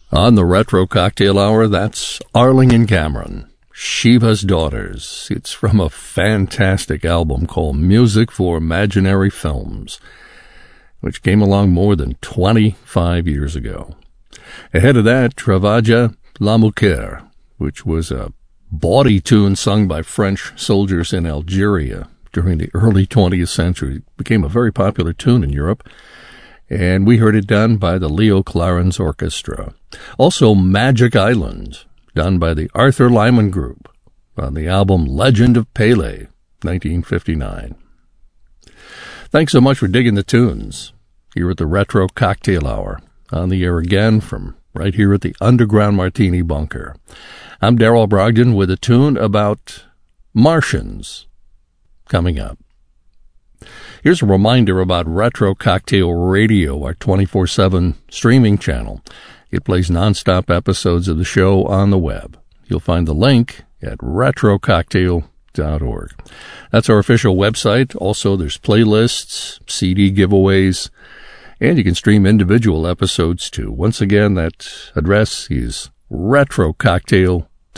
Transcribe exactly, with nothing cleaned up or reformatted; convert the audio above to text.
On the Retro Cocktail Hour, that's Arling and Cameron, Shiva's Daughters. It's from a fantastic album called Music for Imaginary Films, which came along more than twenty-five years ago. Ahead of that, Travaja la Mujer, which was a bawdy tune sung by French soldiers in Algeria during the early twentieth century. It became a very popular tune in Europe, and we heard it done by the Leo Clarence Orchestra. Also, Magic Island, done by the Arthur Lyman Group on the album Legend of Pele, nineteen fifty-nine. Thanks so much for digging the tunes here at the Retro Cocktail Hour, on the air again from right here at the Underground Martini Bunker. I'm Darrell Brogdon with a tune about Martians coming up. Here's a reminder about Retro Cocktail Radio, our twenty-four seven streaming channel. It plays nonstop episodes of the show on the web. You'll find the link at retro cocktail dot org. That's our official website. Also, there's playlists, C D giveaways, and you can stream individual episodes too. Once again, that address is retro cocktail